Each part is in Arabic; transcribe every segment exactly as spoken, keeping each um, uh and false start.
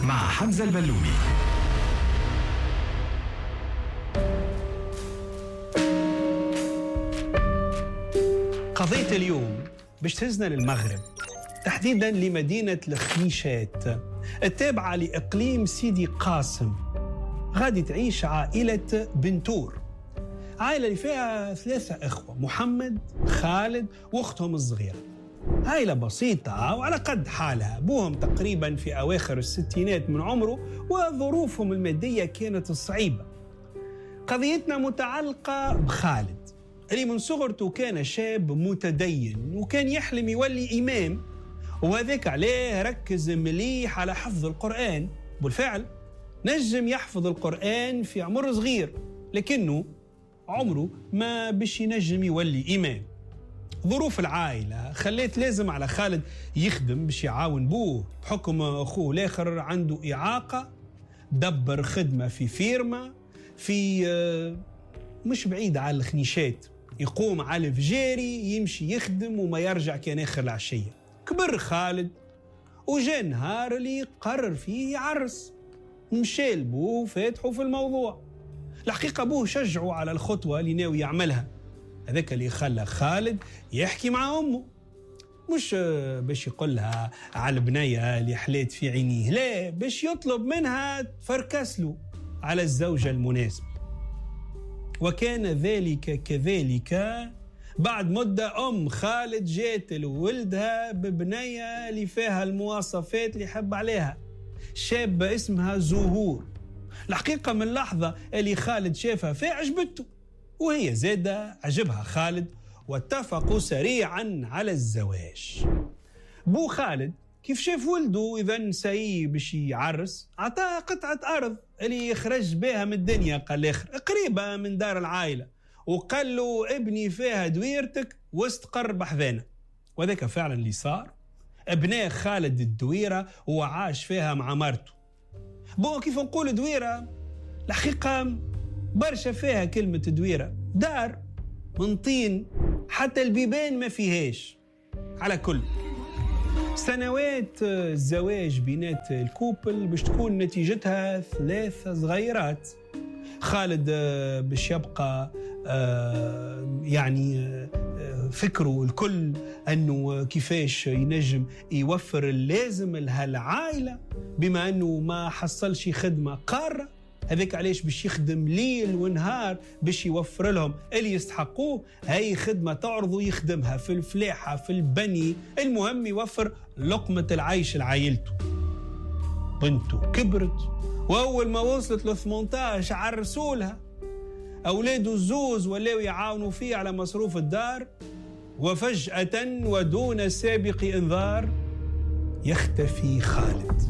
مع حمزة البلومي. قضية اليوم باش تهزنا للمغرب، تحديداً لمدينة الخنيشات التابعة لإقليم سيدي قاسم. غادي تعيش عائلة بنتور، عائلة اللي فيها ثلاثة إخوة، محمد، خالد وأختهم الصغيرة. عائلة بسيطة وعلى قد حالها، أبوهم تقريباً في أواخر الستينات من عمره وظروفهم المادية كانت صعيبة. قضيتنا متعلقة بخالد اللي من صغرته كان شاب متدين وكان يحلم يولي إمام، وهذاك عليه ركز مليح على حفظ القرآن. بالفعل نجم يحفظ القرآن في عمر صغير، لكنه عمره ما بش ينجم يولي إمام. ظروف العائلة خليت لازم على خالد يخدم باش يعاون بوه، بحكم أخوه الآخر عنده إعاقة. دبر خدمة في فيرما في مش بعيد على الخنيشات، يقوم على الفجاري يمشي يخدم وما يرجع كان آخر العشية. كبر خالد وجاء النهار اللي قرر فيه يعرس، مشى لبوه فاتحوا في الموضوع. الحقيقة أبوه شجعه على الخطوة اللي ناوي يعملها، هذاك اللي خلى خالد يحكي مع أمه، مش باش يقولها على البنية اللي حليت في عينيه، لا، باش يطلب منها تفركسله على الزوجة المناسبة. وكان ذلك كذلك. بعد مدة أم خالد جات لولدها ببنية اللي فيها المواصفات اللي يحب عليها، شابة اسمها زهور. الحقيقة من اللحظة اللي خالد شافها فيها عجبته، وهي زادة عجبها خالد، واتفقوا سريعا على الزواج. بو خالد كيف شاف ولده إذا سايي باش يعرس، عطاه قطعة أرض اللي يخرج بها من الدنيا، قال الآخر قريبة من دار العائلة، وقال له ابني فيها دويرتك واستقر بحذانا. وذاك فعلا اللي صار، ابناء خالد الدويرة وعاش فيها مع مرته. بو كيف نقول دويرة، الحقيقة برشا فيها كلمة دويرة، دار من طين حتى البيبان ما فيهاش. على كل سنوات الزواج بينات الكوبل باش تكون نتيجتها ثلاثة صغيرات. خالد باش يبقى يعني فكره الكل أنه كيفاش ينجم يوفر اللازم لها العائلة، بما أنه ما حصلش خدمة قارة. هذاك علاش باش يخدم ليل ونهار باش يوفر لهم اللي يستحقوه. هاي خدمة تعرضوا يخدمها في الفلاحة في البني، المهم يوفر لقمة العيش لعائلته. بنته كبرت، وأول ما وصلت ل ثمانية عشر عرسوا لها. أولاده الزوز ولاو يعاونوا فيه على مصروف الدار، وفجأة ودون سابق إنذار يختفي خالد.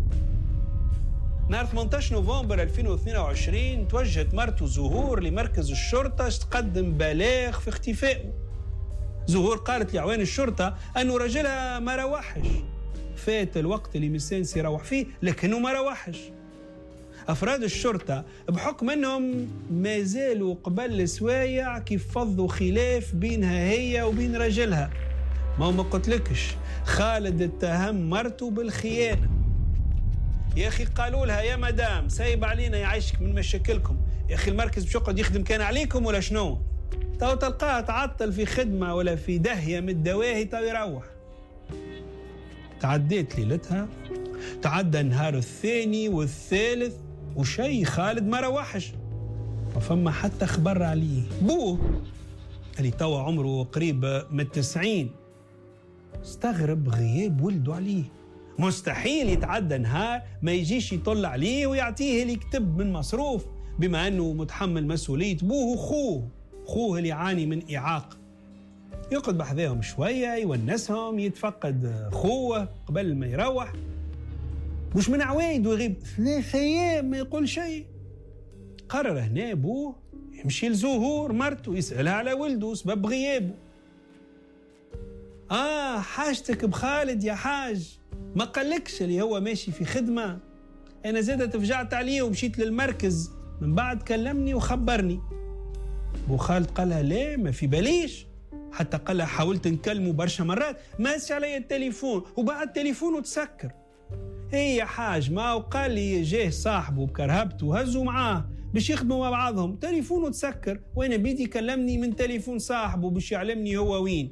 نهار ثمانية عشر نوفمبر ألفين واثنين وعشرين توجهت مرته زهور لمركز الشرطة تقدم بلاغ في اختفائه. زهور قالت لعوان الشرطة أنه رجلها ما روحش، فات الوقت اللي مسانس يروح فيه لكنه ما روحش. أفراد الشرطة بحكم أنهم ما زالوا قبل السوايع كيف فضوا خلاف بينها هي وبين رجلها. ما ما قلتلكش خالد اتهم مرته بالخيانة. يا أخي قالوا لها يا مدام سايب علينا يعيشك من مشاكلكم، يا أخي المركز باش يقعد يخدم كان عليكم ولا شنو؟ تو تلقاه تعطل في خدمة ولا في دهية من الدواهي تو يروح. تعديت ليلتها، تعدى النهار الثاني والثالث وشي خالد ما روحش، وفما حتى خبر عليه. بوه اللي توا عمره قريب من التسعين استغرب غياب ولده عليه. مستحيل يتعدى نهار ما يجيش يطل عليه ويعطيه اللي يكتب من مصروف، بما أنه متحمل مسؤولية بوه وخوه، خوه اللي يعاني من إعاقة. يقعد بحذاهم شوية يونسهم، يتفقد خوه قبل ما يروح. مش من عوايده يغيب ثلاثة أيام ما يقول شيء. قرر هنا بوه يمشي لزهور مرته يسألها على ولده سبب غيابه. آه حاجتك بخالد يا حاج، ما قالكش اللي هو ماشي في خدمة؟ أنا زادت فجعت عليه ومشيت للمركز، من بعد كلمني وخبرني. بو خالد قالها لا ما في باليش، حتى قالها حاولت نكلمه برشا مرات ما يسش علي التليفون، وبعد تليفونه تسكر. هي حاج ما وقال لي جاه صاحبه بكرهبته وهزوا معاه باش يخدموا مع بعضهم، تليفونه تسكر وانا بيدي كلمني من تليفون صاحبه باش يعلمني هو وين.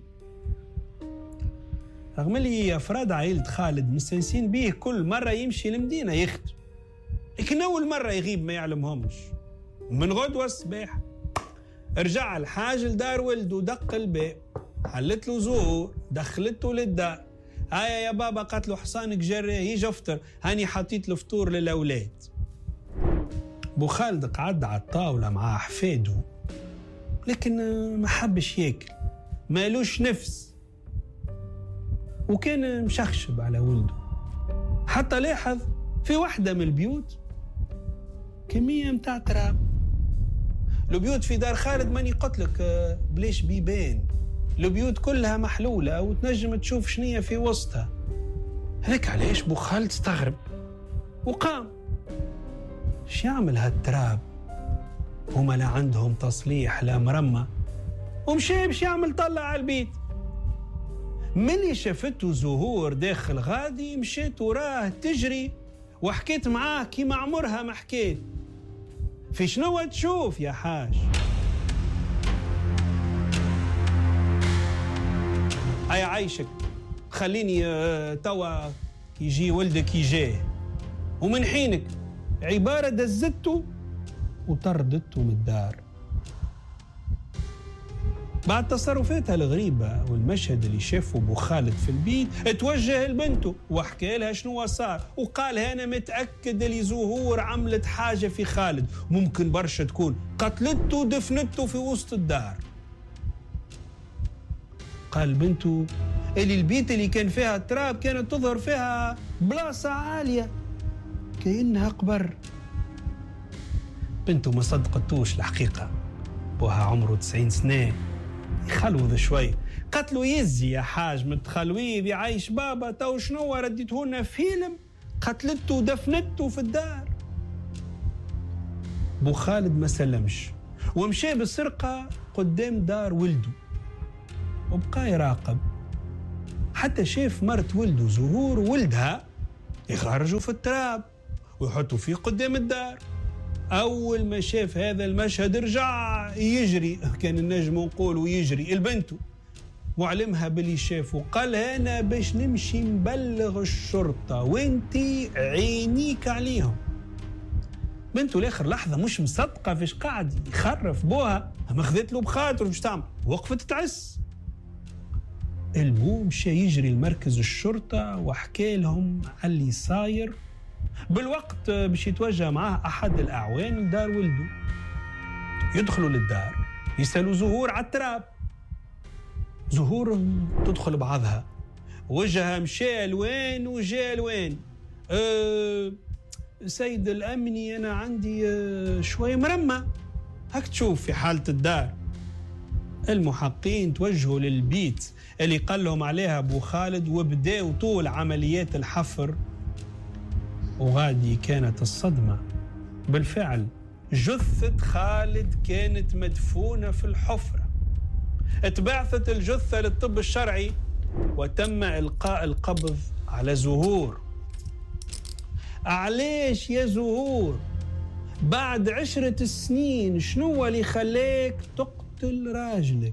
رغم اللي افراد عائلة خالد مستانسين بيه كل مرة يمشي لمدينة يخدم، لكن أول مرة يغيب ما يعلمهمش. من غدوة الصباح رجع الحاج لدار ولده، دق الباب، حلت له زهور، دخلته للدار. هيا يا بابا، قالت له حصانك جراه يجي افطر، هاني حطيت له فطور للأولاد. بو خالد قعد على الطاولة مع أحفاده، لكن ما حبش ياكل، مالوش نفس، وكان مشخشب على ولده. حتى لاحظ في واحدة من البيوت كمية متاع تراب. البيوت في دار خالد ماني قلتلك بليش بيبان، البيوت كلها محلولة وتنجم تشوف شنية في وسطها. هذاك علاش بو خالد استغرب وقام. اش يعمل هالتراب؟ هما لا عندهم تصليح لا مرمى، ومشي باش يعمل طلع على البيت. ملي شافته زهور داخل غادي مشيت وراه تجري وحكيت معاه كيما عمرها ما حكيت. في شنو تشوف يا حاج؟ أي عايشك، خليني توا يجي ولدك يجاه، ومن حينك عبارة دزته وطردته من الدار. بعد تصرفاتها الغريبة والمشهد اللي شافه بو خالد في البيت، اتوجه لبنته وحكى لها شنو صار، وقال أنا متأكد اللي زهور عملت حاجة في خالد، ممكن برشا تكون قتلته ودفنته في وسط الدار. قال بنته اللي البيت اللي كان فيها التراب كانت تظهر فيها بلاصة عالية كأنها قبر. بنته ما صدقتوش الحقيقة، بوها عمره تسعين سنة، يخلوذ شوي. قالت له يزي يا حاج متخلويذ يعيش بابا، تو شنو رديتهولنا فيلم؟ قتلته ودفنته في الدار. بو خالد ما سلمش ومشى بالسرقة قدام دار ولده، وبقى يراقب حتى شاف مرت ولده زهور وولدها يخرجوا في التراب ويحطوا فيه قدام الدار. أول ما شاف هذا المشهد رجع يجري، كان النجم نقول يجري البنته وعلمها باللي شافه. قال أنا باش نمشي نبلغ الشرطة وانتي عينيك عليهم. بنته لاخر لحظة مش مصدقة فيش قاعد يخرف بوها، ما خذت له بخاطر باش تعمل، وقفت تعس. المو مشى يجري لمركز الشرطة وحكى لهم على اللي صاير. بالوقت باش يتوجه معاه أحد الأعوان لدار ولده. يدخلوا للدار يسألوا زهور على التراب. زهور تدخل بعضها، وجهها مشى لوين وجا لوين. أه سيد الأمني أنا عندي أه شوية مرمى، هك تشوف في حالة الدار. المحققين توجهوا للبيت اللي قال لهم عليها أبو خالد وبداوا طول عمليات الحفر. وغادي كانت الصدمة، بالفعل جثة خالد كانت مدفونة في الحفرة. اتبعثت الجثة للطب الشرعي وتم إلقاء القبض على زهور. علاش يا زهور بعد عشرة سنين شنو اللي خلاك تقتل راجلك؟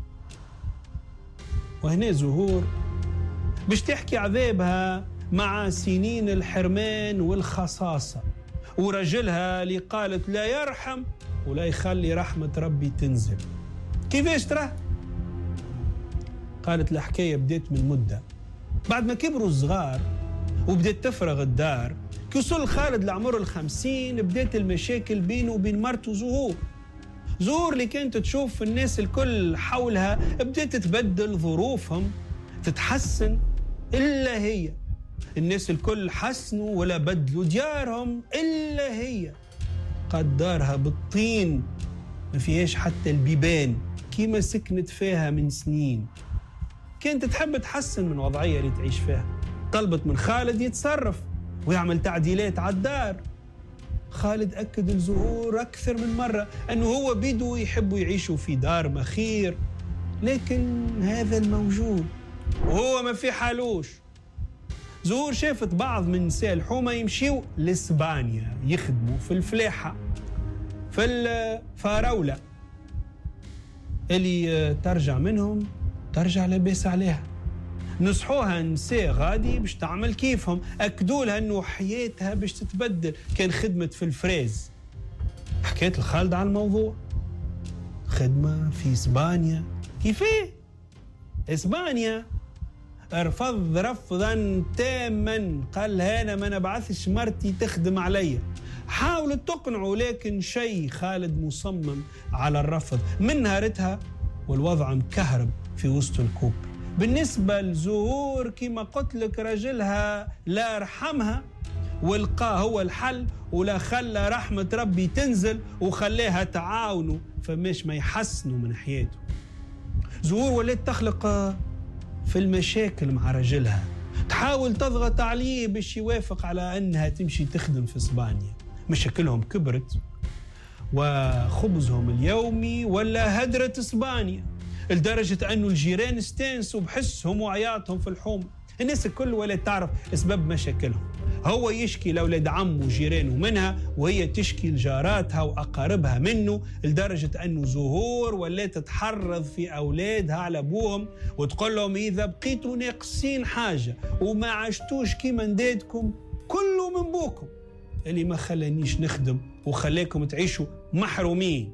وهنا زهور باش تحكي عذابها مع سنين الحرمان والخصاصة، ورجلها اللي قالت لا يرحم ولا يخلي رحمة ربي تنزل. كيفاش ترى؟ قالت الحكاية بديت من مدة، بعد ما كبروا الصغار وبدأت تفرغ الدار. كوصل خالد لعمر الخمسين بدأت المشاكل بينه وبين مرته زهور. زهور اللي كانت تشوف الناس الكل حولها بدأت تتبدل ظروفهم تتحسن، إلا هي الناس الكل حسنوا ولا بدلوا ديارهم إلا هي. قد دارها بالطين ما فيهاش حتى البيبان كيما سكنت فيها من سنين. كانت تحب تحسن من وضعية اللي تعيش فيها، طلبت من خالد يتصرف ويعمل تعديلات على الدار. خالد أكد لزهور أكثر من مرة أنه هو بيدو يحبوا يعيشوا في دار مخير، لكن هذا الموجود وهو ما في حالوش. زهور شافت بعض من نساء الحومة يمشيوا لإسبانيا يخدموا في الفلاحة في الفراولة اللي ترجع منهم ترجع لاباس عليها. نصحوها نساء غادي باش تعمل كيفهم، أكدوا لها أنه حياتها باش تتبدل كان خدمت في الفريز. حكيت الخالد على الموضوع، خدمة في إسبانيا كيفاه؟ إسبانيا رفض رفضا تاما، قال أنا ما نبعثش مرتي تخدم عليا. حاولت تقنعه لكن شيء خالد مصمم على الرفض. من نهارتها والوضع مكهرب في وسط الكوب. بالنسبة لزهور كما قلت لك راجلها لا رحمها ولقاه هو الحل، ولا خلى رحمة ربي تنزل وخلاها تعاونوا فماش ما يحسنوا من حياته. زهور ولات تخلق في المشاكل مع رجلها، تحاول تضغط عليه باش يوافق على أنها تمشي تخدم في إسبانيا. مشاكلهم كبرت وخبزهم اليومي ولا هدرة إسبانيا، لدرجة أنه الجيران استانسوا بحسهم وعياطهم في الحومة. الناس الكل ولا تعرف أسباب مشاكلهم، هو يشكي لأولاد عمه وجيرانه منها، وهي تشكي لجاراتها وأقاربها منه، لدرجة أنه زهور ولا تتحرض في أولادها على أبوهم وتقول لهم إذا بقيتوا ناقصين حاجة وما عشتوش كيما ندادكم كله من بوكم اللي ما خلانيش نخدم وخلاكم تعيشوا محرومين.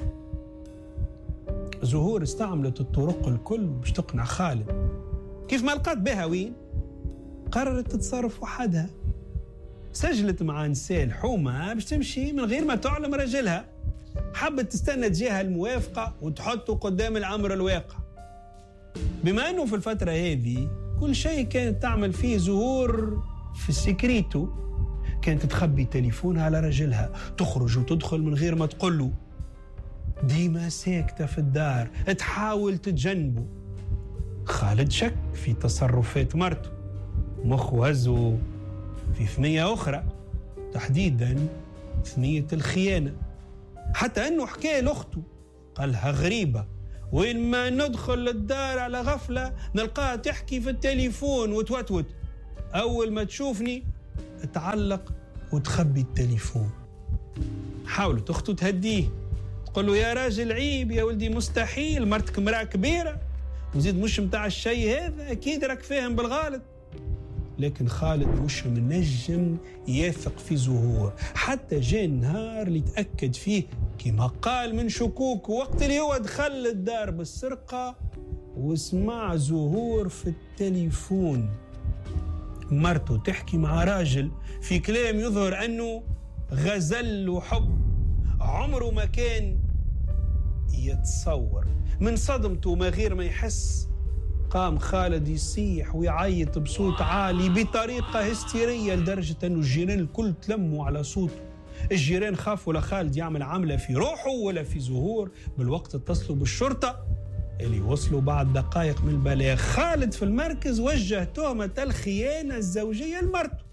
زهور استعملت الطرق الكل باش تقنع خالد. كيف ما لقات بها وين قررت تتصرف وحدها، سجلت مع نساء الحومة باش تمشي من غير ما تعلم رجلها. حبت تستنى تجيها الموافقة وتحطه قدام الأمر الواقع. بما أنه في الفترة هذه كل شيء كانت تعمل فيه زهور في السكريتو، كانت تخبي تليفونها على رجلها، تخرج وتدخل من غير ما تقوله، ديما ساكتة في الدار تحاول تتجنبه. خالد شك في تصرفات مرته، مخه هزه في ثنية أخرى، تحديداً ثنية الخيانة. حتى أنه حكى لأخته قالها غريبة، وين ما ندخل للدار على غفلة نلقاها تحكي في التليفون وتوتوت، أول ما تشوفني تعلق وتخبي التليفون. حاولت أخته تهديه، تقول له يا راجل عيب يا ولدي، مستحيل، مرتك مرأة كبيرة وزيد مش متاع الشيء هذا، أكيد راك فاهم بالغالط. لكن خالد مش منجم يثق في زهور، حتى جاء النهار اللي تأكد فيه كما قال من شكوك، وقت اللي هو دخل الدار بالسرقة وسمع زهور في التليفون مرته تحكي مع راجل في كلام يظهر أنه غزل وحب عمره ما كان يتصور. من صدمته ما غير ما يحس قام خالد يصيح ويعيط بصوت عالي بطريقة هستيرية، لدرجة أنه الجيران الكل تلموا على صوته. الجيران خافوا لخالد يعمل عملة في روحه ولا في زهور، بالوقت اتصلوا بالشرطة اللي وصلوا بعد دقائق من البلاغ. خالد في المركز وجه تهمة الخيانة الزوجية لمرته.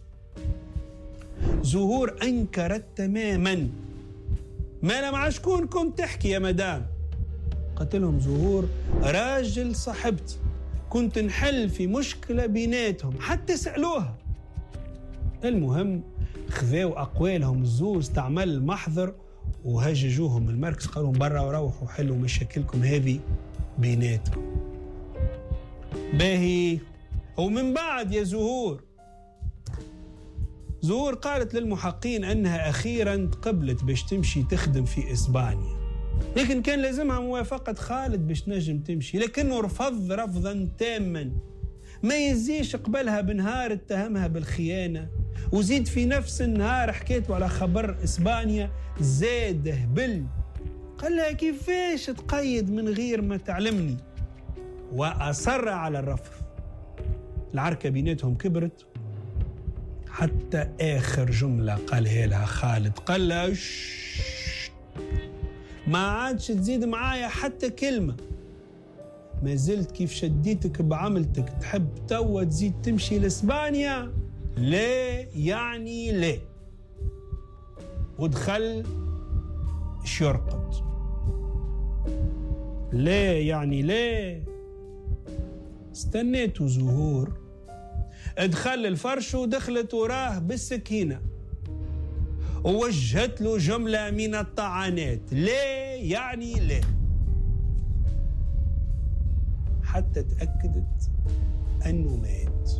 زهور أنكرت تماما، ما أنا مع شكون كنت تحكي يا مدام؟ قلت لهم زهور راجل صاحبتي، كنت نحل في مشكلة بيناتهم حتى سألوها. المهم خذاو أقوالهم الزوز، تعمل المحضر وهججوهم المركز، قالوا برا وروحوا حلوا مشاكلكم هذه بيناتكم. باهي. ومن بعد يا زهور زهور قالت للمحققين أنها أخيراً قبلت باش تمشي تخدم في إسبانيا، لكن كان لازمها موافقة خالد باش نجم تمشي، لكنه رفض رفضاً تاماً. ما يزيش قبلها بنهار اتهمها بالخيانة، وزيد في نفس النهار حكيته على خبر إسبانيا زاد هبل، قال لها كيفاش تقيد من غير ما تعلمني، وأصر على الرفض. العركة بيناتهم كبرت حتى آخر جملة قالها لها خالد، قال لها ما عادش تزيد معايا حتى كلمة، ما زلت كيف شديتك بعملتك تحب توا تزيد تمشي لإسبانيا؟ لا يعني لا. ودخل شرقد. لا يعني لا. استنيتوا زهور دخل الفرش ودخلت وراه بالسكينة ووجهت له جملة من الطعنات. ليه؟ يعني ليه؟ حتى تأكدت أنه مات.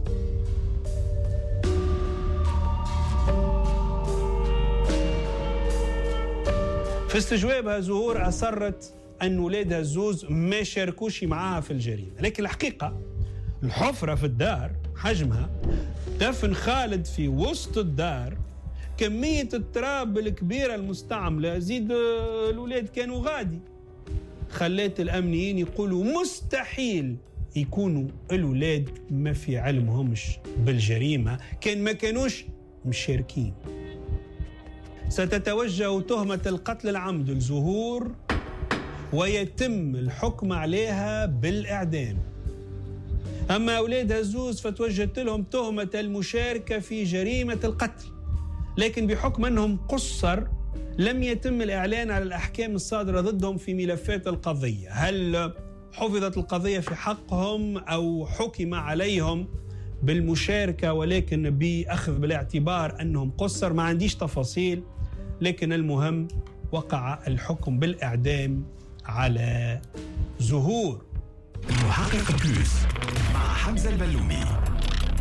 في استجوابها زهور أصرت أن ولادها الزوز ما شاركوش معاها في الجريمة، لكن الحقيقة الحفرة في الدار حجمها دفن خالد في وسط الدار، كمية التراب الكبيرة المستعملة زيد الولاد كانوا غادي، خلات الأمنيين يقولوا مستحيل يكونوا الولاد ما في علمهمش بالجريمة، كان ما كانوش مشاركين. ستتوجه تهمة القتل العمد لزهور ويتم الحكم عليها بالإعدام. أما أولادها الزوز فتوجهت لهم تهمة المشاركة في جريمة القتل، لكن بحكم أنهم قصر لم يتم الإعلان على الأحكام الصادرة ضدهم في ملفات القضية. هل حفظت القضية في حقهم أو حكم عليهم بالمشاركة ولكن بأخذ بالاعتبار أنهم قصر؟ ما عنديش تفاصيل، لكن المهم وقع الحكم بالإعدام على زهور. محقق بلوس مع حمزة البلومي.